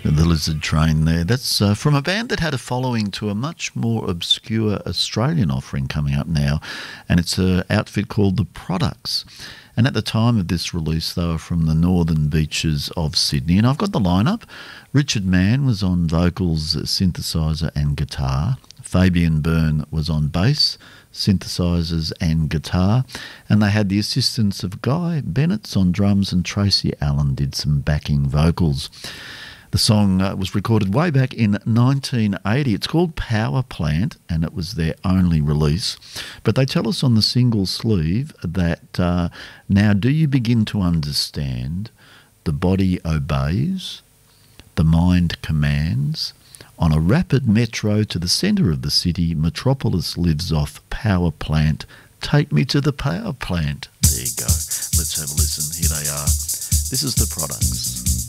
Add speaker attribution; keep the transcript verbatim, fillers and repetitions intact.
Speaker 1: The Lizard Train there. That's uh, from a band that had a following to a much more obscure Australian offering coming up now, and it's an outfit called The Products. And at the time of this release, they were from the northern beaches of Sydney. And I've got the lineup. Richard Mann was on vocals, synthesizer and guitar. Fabian Byrne was on bass, synthesizers and guitar. And they had the assistance of Guy Bennett on drums, and Tracy Allen did some backing vocals. The song uh, was recorded way back in nineteen eighty. It's called Power Plant, and it was their only release. But they tell us on the single sleeve that uh, now do you begin to understand the body obeys, the mind commands. On a rapid metro to the centre of the city, Metropolis lives off power plant. Take me to the power plant. There you go. Let's have a listen. Here they are. This is The Products.